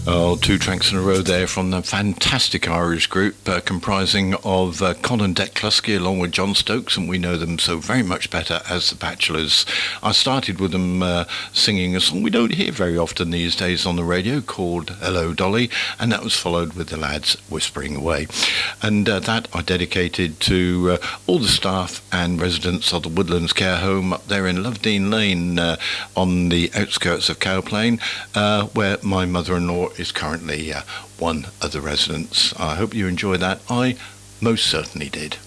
Oh, two tracks in a row there from the fantastic Irish group comprising of Colin Declusky along with John Stokes, and we know them so very much better as the Bachelors. I started with them singing a song we don't hear very often these days on the radio called Hello Dolly, and that was followed with the lads Whispering Away. And that I dedicated to all the staff and residents of the Woodlands Care Home up there in Lovedene Lane on the outskirts of Cowplain, where my mother-in-law is currently one of the residents. I hope you enjoy that. I most certainly did.